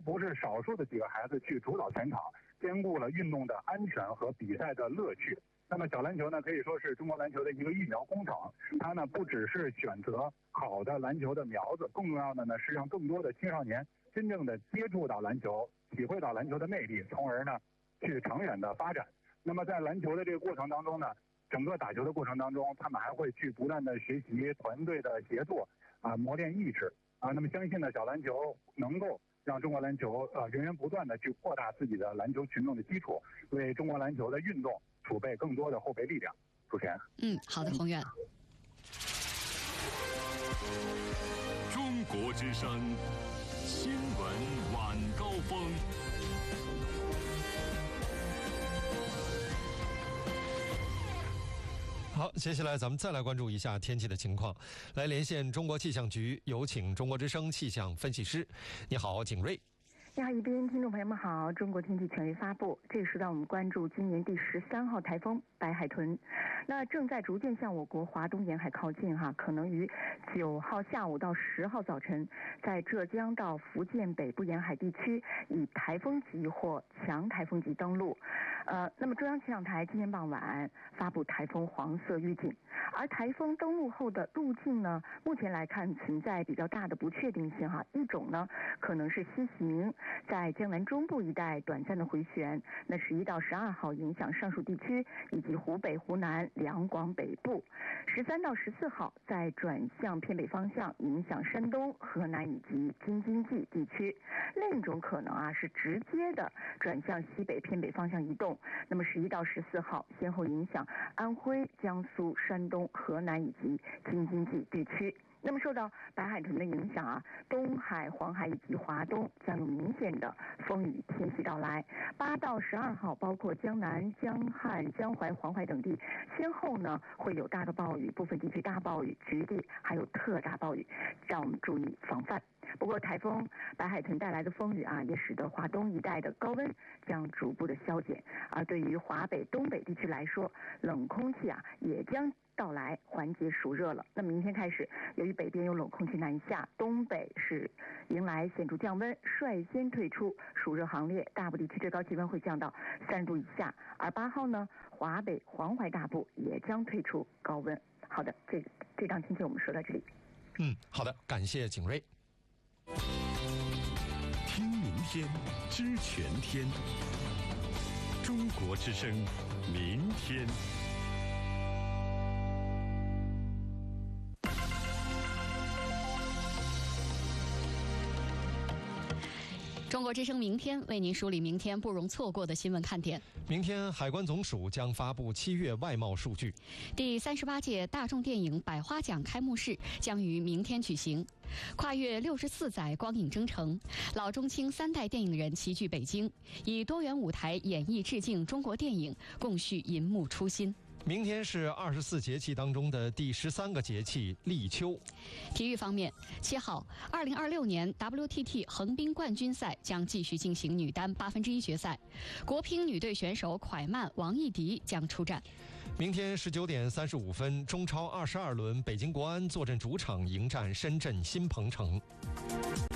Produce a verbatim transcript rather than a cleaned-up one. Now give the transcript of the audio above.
不是少数的几个孩子去主导全场，兼顾了运动的安全和比赛的乐趣。那么小篮球呢，可以说是中国篮球的一个育苗工程。它呢不只是选择好的篮球的苗子，更重要的呢是让更多的青少年真正的接触到篮球，体会到篮球的魅力，从而呢去长远的发展。那么在篮球的这个过程当中呢，整个打球的过程当中，他们还会去不断的学习团队的协作啊，磨练意志啊。那么相信呢，小篮球能够让中国篮球呃源源不断的去扩大自己的篮球群众的基础，为中国篮球的运动储备更多的后备力量。主持人， 嗯，好的，宏远。 中国之声新闻晚高峰。 好，接下来咱们再来关注一下天气的情况，来连线中国气象局，有请中国之声气象分析师。你好，景睿。 你好，一边听众朋友们好，中国天气权威发布，这个时段我们关注今年第十三号台风白海豚，那正在逐渐向我国华东沿海靠近哈，可能于九号下午到十号早晨，在浙江到福建北部沿海地区以台风级或强台风级登陆。呃，那么中央气象台今天傍晚发布台风黄色预警，而台风登陆后的路径呢，目前来看存在比较大的不确定性哈。一种呢，可能是西行，在江南中部一带短暂的回旋，那十一到十二号影响上述地区以及湖北、湖南、两广北部；十三到十四号再转向偏北方向，影响山东、河南以及京津冀地区。另一种可能啊，是直接的转向西北偏北方向移动。那么十一到十四号先后影响安徽、江苏、山东、河南以及京津冀地区。那么受到白海豚的影响啊，东海、黄海以及华东将有明显的风雨天气到来。八到十二号，包括江南、江汉、江淮、黄淮等地，先后呢会有大的暴雨，部分地区大暴雨、局地还有特大暴雨，让我们注意防范。不过台风白海豚带来的风雨啊，也使得华东一带的高温将逐步的消减，而对于华北、东北地区来说，冷空气啊也将到来，缓解暑热了。那么明天开始，由于北边有冷空气南下，东北是迎来显著降温，率先退出暑热行列，大部地区最高气温会降到三十度以下。而八号呢，华北、黄淮大部也将退出高温。好的，这这档天气我们说到这里。 嗯，好的，感谢景睿。 听明天，知全天。中国之声，明天。 中国之声明天为您梳理明天不容错过的新闻看点。 明天海关总署将发布七月外贸数据。 第三十八届大众电影百花奖开幕式将于明天举行。跨越六十四载光影征程，老中青三代电影人齐聚北京，以多元舞台演绎致敬中国电影，共续银幕初心。 明天是二十四节气当中的第十三个节气立秋。 体育方面，七号，二零二六年 W T T 横滨冠军赛将继续进行女单八分之一决赛，国乒女队选手蒯曼、王艺迪将出战。 明天十九点三十五分，中超二十二轮，北京国安坐镇主场迎战深圳新鹏城。